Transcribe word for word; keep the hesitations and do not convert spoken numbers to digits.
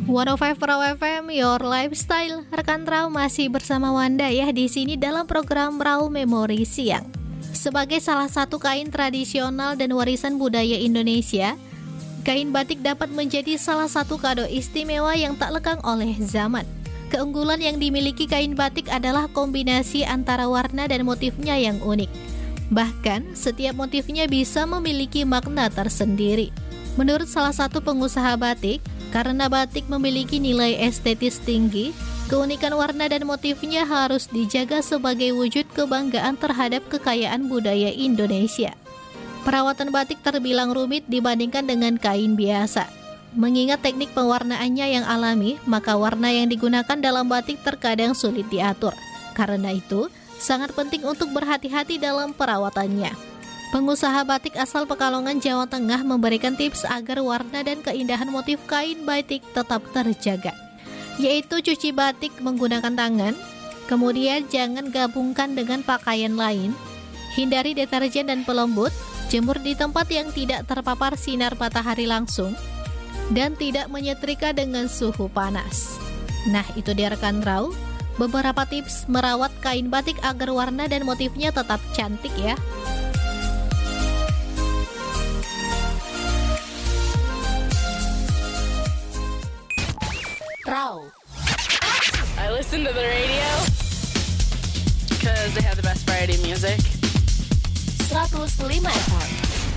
seratus lima Pro F M, Your Lifestyle. Rekan Rau masih bersama Wanda ya di sini dalam program Rau Memori Siang. Sebagai salah satu kain tradisional dan warisan budaya Indonesia, kain batik dapat menjadi salah satu kado istimewa yang tak lekang oleh zaman. Keunggulan yang dimiliki kain batik adalah kombinasi antara warna dan motifnya yang unik. Bahkan, setiap motifnya bisa memiliki makna tersendiri. Menurut salah satu pengusaha batik, karena batik memiliki nilai estetis tinggi, keunikan warna dan motifnya harus dijaga sebagai wujud kebanggaan terhadap kekayaan budaya Indonesia. Perawatan batik terbilang rumit dibandingkan dengan kain biasa. Mengingat teknik pewarnaannya yang alami, maka warna yang digunakan dalam batik terkadang sulit diatur. Karena itu, sangat penting untuk berhati-hati dalam perawatannya. Pengusaha batik asal Pekalongan, Jawa Tengah memberikan tips agar warna dan keindahan motif kain batik tetap terjaga, yaitu cuci batik menggunakan tangan, kemudian jangan gabungkan dengan pakaian lain, hindari deterjen dan pelembut, jemur di tempat yang tidak terpapar sinar matahari langsung, dan tidak menyetrika dengan suhu panas. Nah, itu dia rekan Rau, beberapa tips merawat kain batik agar warna dan motifnya tetap cantik ya. Rau. I listen to the radio because they have the best variety music. seratus lima F M.